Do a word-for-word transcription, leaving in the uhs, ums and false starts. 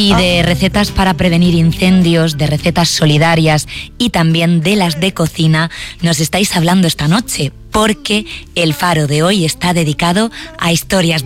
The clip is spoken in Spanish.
Y de recetas para prevenir incendios, de recetas solidarias y también de las de cocina nos estáis hablando esta noche, porque el Faro de hoy está dedicado a historias